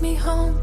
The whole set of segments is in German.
me home.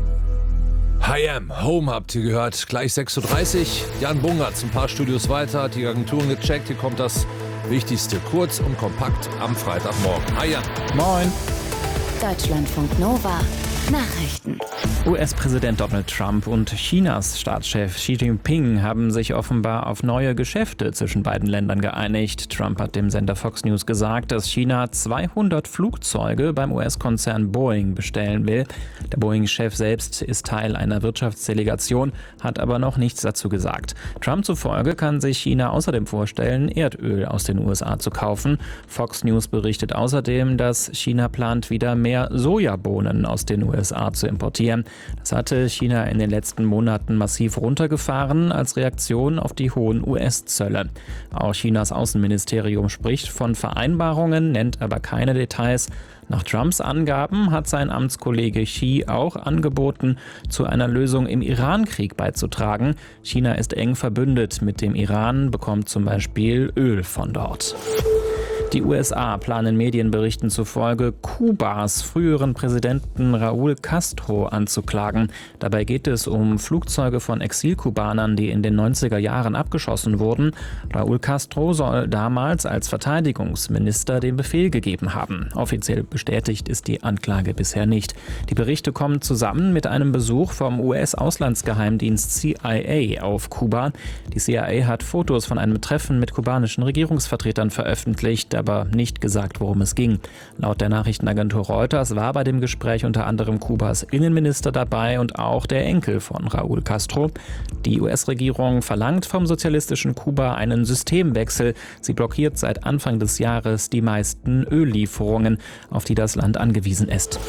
Hi-Am, Home habt ihr gehört, gleich 6.30 Uhr. Jan Bungert, ein paar Studios weiter, hat die Agenturen gecheckt. Hier kommt das Wichtigste, kurz und kompakt am Freitagmorgen. Hi Jan. Moin. Deutschlandfunk Nova Nachrichten. US-Präsident Donald Trump und Chinas Staatschef Xi Jinping haben sich offenbar auf neue Geschäfte zwischen beiden Ländern geeinigt. Trump hat dem Sender Fox News gesagt, dass China 200 Flugzeuge beim US-Konzern Boeing bestellen will. Der Boeing-Chef selbst ist Teil einer Wirtschaftsdelegation, hat aber noch nichts dazu gesagt. Trump zufolge kann sich China außerdem vorstellen, Erdöl aus den USA zu kaufen. Fox News berichtet außerdem, dass China plant, wieder mehr Sojabohnen aus den USA zu importieren. Das hatte China in den letzten Monaten massiv runtergefahren als Reaktion auf die hohen US-Zölle. Auch Chinas Außenministerium spricht von Vereinbarungen, nennt aber keine Details. Nach Trumps Angaben hat sein Amtskollege Xi auch angeboten, zu einer Lösung im Iran-Krieg beizutragen. China ist eng verbündet mit dem Iran, bekommt zum Beispiel Öl von dort. Die USA planen Medienberichten zufolge, Kubas früheren Präsidenten Raúl Castro anzuklagen. Dabei geht es um Flugzeuge von Exilkubanern, die in den 90er Jahren abgeschossen wurden. Raúl Castro soll damals als Verteidigungsminister den Befehl gegeben haben. Offiziell bestätigt ist die Anklage bisher nicht. Die Berichte kommen zusammen mit einem Besuch vom US-Auslandsgeheimdienst CIA auf Kuba. Die CIA hat Fotos von einem Treffen mit kubanischen Regierungsvertretern veröffentlicht, aber nicht gesagt, worum es ging. Laut der Nachrichtenagentur Reuters war bei dem Gespräch unter anderem Kubas Innenminister dabei und auch der Enkel von Raúl Castro. Die US-Regierung verlangt vom sozialistischen Kuba einen Systemwechsel. Sie blockiert seit Anfang des Jahres die meisten Öllieferungen, auf die das Land angewiesen ist.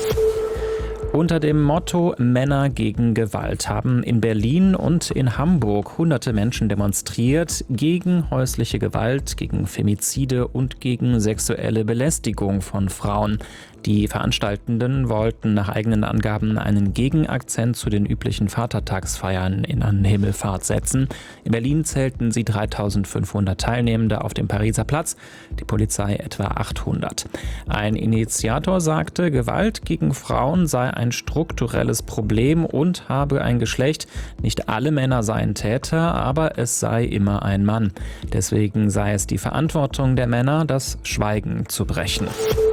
Unter dem Motto Männer gegen Gewalt haben in Berlin und in Hamburg hunderte Menschen demonstriert gegen häusliche Gewalt, gegen Femizide und gegen sexuelle Belästigung von Frauen. Die Veranstaltenden wollten nach eigenen Angaben einen Gegenakzent zu den üblichen Vatertagsfeiern an Himmelfahrt setzen. In Berlin zählten sie 3.500 Teilnehmende auf dem Pariser Platz, die Polizei etwa 800. Ein Initiator sagte, Gewalt gegen Frauen sei ein strukturelles Problem und habe ein Geschlecht. Nicht alle Männer seien Täter, aber es sei immer ein Mann. Deswegen sei es die Verantwortung der Männer, das Schweigen zu brechen.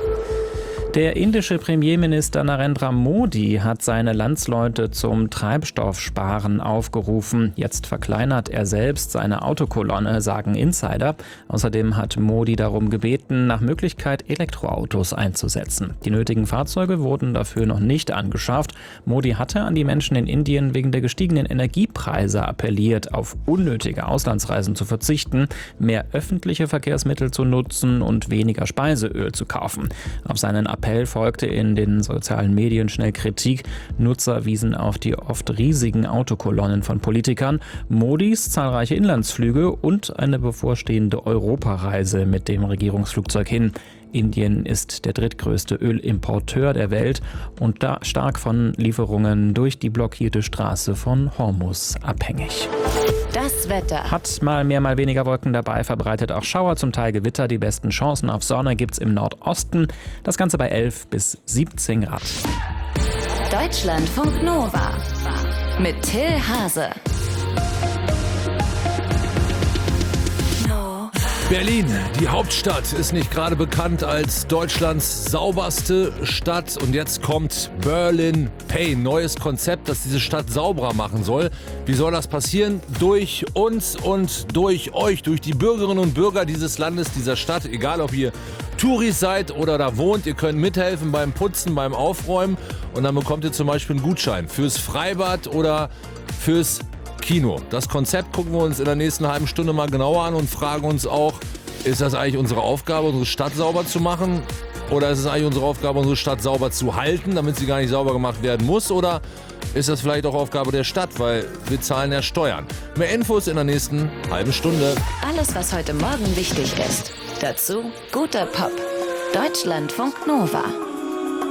Der indische Premierminister Narendra Modi hat seine Landsleute zum Treibstoffsparen aufgerufen. Jetzt verkleinert er selbst seine Autokolonne, sagen Insider. Außerdem hat Modi darum gebeten, nach Möglichkeit Elektroautos einzusetzen. Die nötigen Fahrzeuge wurden dafür noch nicht angeschafft. Modi hatte an die Menschen in Indien wegen der gestiegenen Energiepreise appelliert, auf unnötige Auslandsreisen zu verzichten, mehr öffentliche Verkehrsmittel zu nutzen und weniger Speiseöl zu kaufen. Auf seinen Appell folgte in den sozialen Medien schnell Kritik. Nutzer wiesen auf die oft riesigen Autokolonnen von Politikern, Modis zahlreiche Inlandsflüge und eine bevorstehende Europareise mit dem Regierungsflugzeug hin. Indien ist der drittgrößte Ölimporteur der Welt und da stark von Lieferungen durch die blockierte Straße von Hormuz abhängig. Das Wetter. Hat mal mehr, mal weniger Wolken dabei, verbreitet auch Schauer, zum Teil Gewitter. Die besten Chancen auf Sonne gibt's im Nordosten. Das Ganze bei 11 bis 17 Grad. Deutschlandfunk Nova mit Till Hase. Berlin, die Hauptstadt, ist nicht gerade bekannt als Deutschlands sauberste Stadt. Und jetzt kommt Berlin Pay, neues Konzept, das diese Stadt sauberer machen soll. Wie soll das passieren? Durch uns und durch euch, durch die Bürgerinnen und Bürger dieses Landes, dieser Stadt. Egal, ob ihr Touris seid oder da wohnt, ihr könnt mithelfen beim Putzen, beim Aufräumen. Und dann bekommt ihr zum Beispiel einen Gutschein fürs Freibad oder fürs Kino. Das Konzept gucken wir uns in der nächsten halben Stunde mal genauer an und fragen uns auch, ist das eigentlich unsere Aufgabe, unsere Stadt sauber zu machen? Oder ist es eigentlich unsere Aufgabe, unsere Stadt sauber zu halten, damit sie gar nicht sauber gemacht werden muss? Oder ist das vielleicht auch Aufgabe der Stadt, weil wir zahlen ja Steuern? Mehr Infos in der nächsten halben Stunde. Alles, was heute Morgen wichtig ist. Dazu guter Pop. Deutschlandfunk Nova.